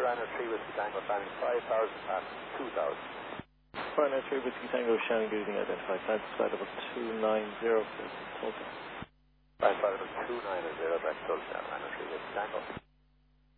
Ryanair 3 Whiskey Tango, landing 5,000 past 2,000. Ryanair 3 Whiskey Tango, Shannon Gooding identified. Flight level 290, Tulsa. Flight level 290, direct Tulsa, Ryanair 3 Whiskey Tango.